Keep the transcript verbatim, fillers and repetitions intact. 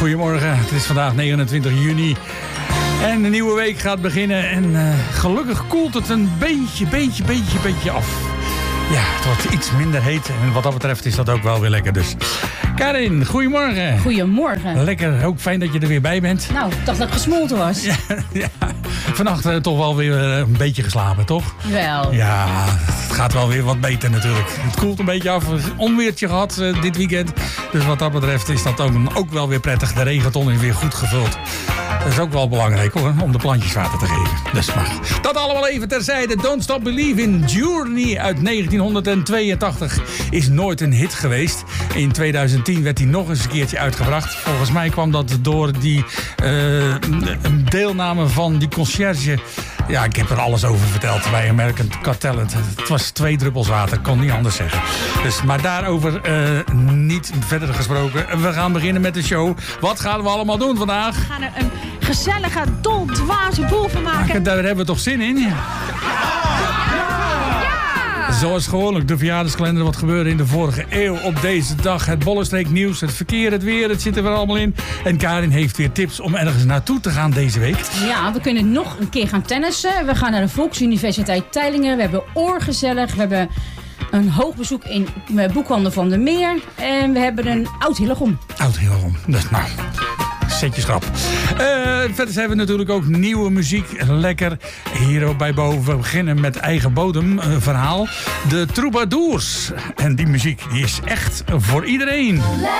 Goedemorgen, het is vandaag negenentwintig juni. En de nieuwe week gaat beginnen. En uh, gelukkig koelt het een beetje, beetje, beetje, beetje af. Ja, het wordt iets minder heet. En wat dat betreft is dat ook wel weer lekker. Dus Karin, goedemorgen. Goedemorgen. Lekker, ook fijn dat je er weer bij bent. Nou, ik dacht dat ik gesmolten was. Ja, ja. Vannacht uh, toch wel weer uh, een beetje geslapen, toch? Wel. Ja, het gaat wel weer wat beter natuurlijk. Het koelt een beetje af. Onweertje gehad uh, dit weekend. Dus wat dat betreft is dat ook, ook wel weer prettig. De regenton is weer goed gevuld. Dat is ook wel belangrijk hoor, om de plantjes water te geven. Dus maar dat allemaal even terzijde. Don't Stop Believin', Journey uit negentienhonderdtweeëntachtig is nooit een hit geweest. In tweeduizend tien werd hij nog eens een keertje uitgebracht. Volgens mij kwam dat door die uh, deelname van die conciërge. Ja, ik heb er alles over verteld bij American Got Talent. Het was twee druppels water, kon niet anders zeggen. Dus, maar daarover uh, niet verder gesproken. We gaan beginnen met de show. Wat gaan we allemaal doen vandaag? We gaan er een gezellige, doldwaze boel van maken. Daar hebben we toch zin in? Ja. Zoals gewoonlijk de verjaardagskalender. Wat gebeurde in de vorige eeuw op deze dag. Het Bollenstreek nieuws, het verkeer, het weer. Het zit er weer allemaal in. En Karin heeft weer tips om ergens naartoe te gaan deze week. Ja, we kunnen nog een keer gaan tennissen. We gaan naar de Volksuniversiteit Teylingen. We hebben oorgezellig. We hebben een hoog bezoek in Boekhandel van der Meer. En we hebben een oud Hillegom. Oud Hillegom. Dus nou... Zet je schrap. Uh, verder hebben we natuurlijk ook nieuwe muziek. Lekker. Hier bij boven. We beginnen met eigen bodem uh, verhaal. De Troubadours. En die muziek die is echt voor iedereen.